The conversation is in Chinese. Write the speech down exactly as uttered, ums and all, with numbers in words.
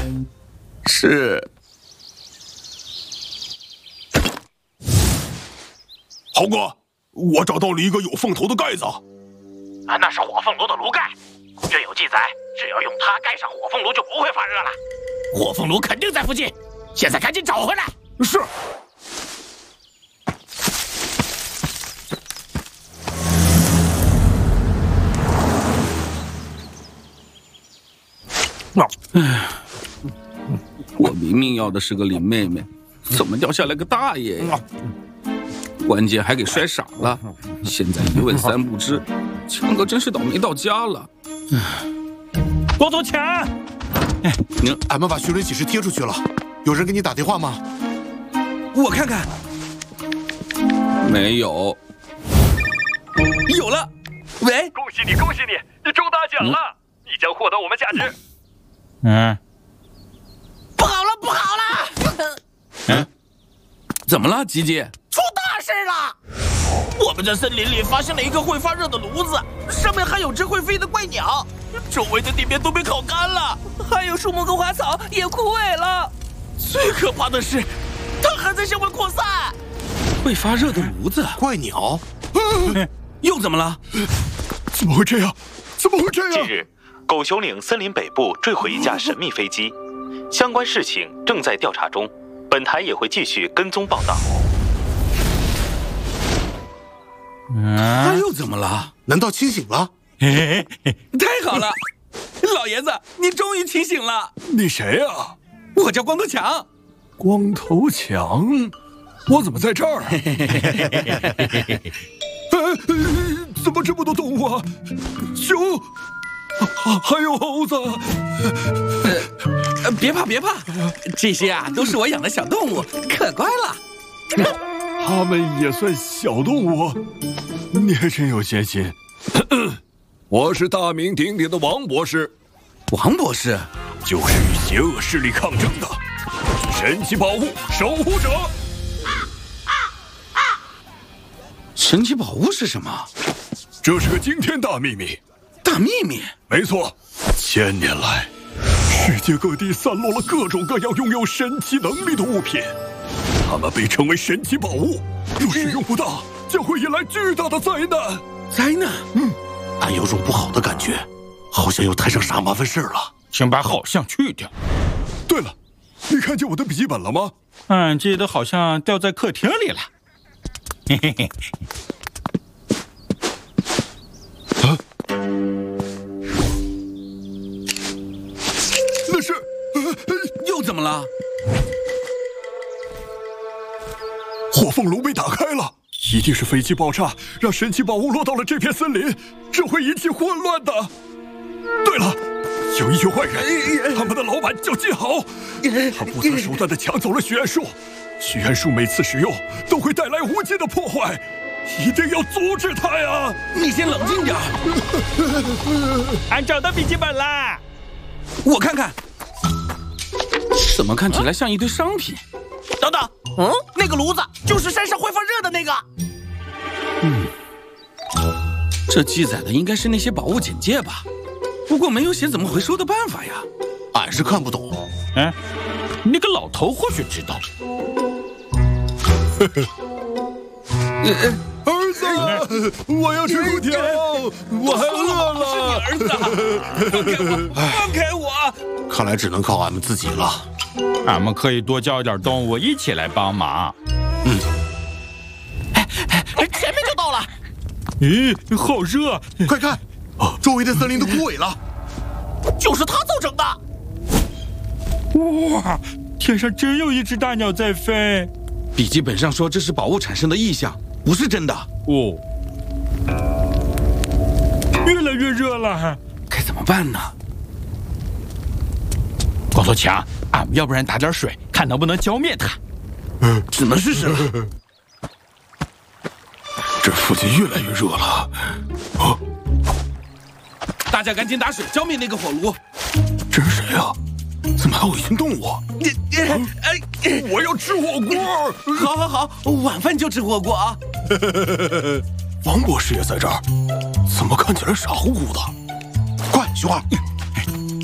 是。 豪哥，我找到了一个有凤头的盖子。 啊，那是火凤炉的炉盖。这有记载，只要用它盖上火凤炉，就不会发热了。火凤炉肯定在附近，现在赶紧找回来。 是。 唉，我明明要的是个林妹妹，怎么掉下来个大爷呀？关键还给摔傻了，现在一问三不知，强哥真是倒霉到家了。 光头强， 哎，俺们把寻人启事贴出去了，有人给你打电话吗？ 我看看，没有。有了，喂， 恭喜你，恭喜你，你中大奖了，嗯、你将获得我们价值。 嗯， 不好了，不好了！ 嗯，怎么了，吉吉？ 出大事了！我们在森林里发现了一个会发热的炉子，上面还有只会飞的怪鸟，周围的地面都被烤干了，还有树木跟花草也枯萎了。最可怕的是，它还在向外扩散。 会发热的炉子， 怪鸟， 又怎么了？ 怎么会这样？怎么会这样？ 近日，狗熊岭森林北部坠毁一架神秘飞机，相关事情正在调查中，本台也会继续跟踪报道。 他又怎么了？ 难道清醒了？ 嘿嘿嘿，太好了，老爷子，你终于清醒了。 你谁呀、啊？ 我叫光头强。 光头强，我怎么在这儿、啊？呃，怎么这么多动物啊？熊，还有猴子。 呃，别怕别怕，这些啊都是我养的小动物，可乖了。 他们也算小动物，你还真有些心。我是大名鼎鼎的王博士。 王博士， 就是与邪恶势力抗争的神奇宝物守护者。 神奇宝物是什么？ 这是个惊天大秘密。 大秘密？ 没错，千年来，世界各地散落了各种各样拥有神奇能力的物品。它们被称为神奇宝物，若使用不当，将会引来巨大的灾难。 灾难？ 嗯，俺有种不好的感觉，好像又摊上啥麻烦事了。 请把好像去掉。 对了，你看见我的笔记本了吗？ 俺记得好像掉在客厅里了。嘿嘿嘿。 啊？那是、呃、 又怎么了？ 火凤炉被打开了，一定是飞机爆炸，让神奇宝物落到了这片森林，这会引起混乱的。对了，有一群坏人，他们的老板叫金豪，他不择手段地抢走了许愿树。许愿树每次使用都会带来无尽的破坏，一定要阻止他呀！ 你先冷静点。 俺找到笔记本啦， 我看看，怎么看起来像一堆商品？ 等等，嗯，那个炉子就是山上会发热的那个。 嗯，这记载的应该是那些宝物简介吧？不过没有写怎么回收的办法呀。 俺是看不懂。 嗯，那个老头或许知道。 儿子，我要吃薯条，我还饿了。 是你儿子，放开我，放开我！ 看来只能靠俺们自己了。 俺们可以多叫一点动物一起来帮忙。 嗯， 哎哎，前面就到了。 咦，好热！ 快看，周围的森林都枯萎了。 就是他造成的。 哇，天上真有一只大鸟在飞。 笔记本上说这是宝物产生的异象，不是真的。 哦，越来越热了， 该怎么办呢？ 光头强，俺们要不然打点水，看能不能浇灭它。 嗯，只能试试了。 这附近越来越热了。啊！ 大家赶紧打水浇灭那个火炉。 这是谁呀？怎么还有一群动物？ 你你哎！ 我要吃火锅。 好，好，好，晚饭就吃火锅啊。 王博士也在这儿，怎么看起来傻乎乎的？ 快，徐华，